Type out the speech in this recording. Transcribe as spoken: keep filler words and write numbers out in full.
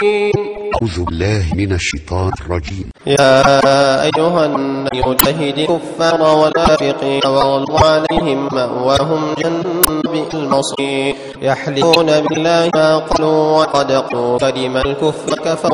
أعوذ بالله من الشيطان الرجيم. يا أيها النبي جاهد الكفار والمنافقين واغلظ عليهم مأواهم جهنم بئس المصير. يحلفون بالله ما قالوا وقد قالوا كلمة الكفر كفروا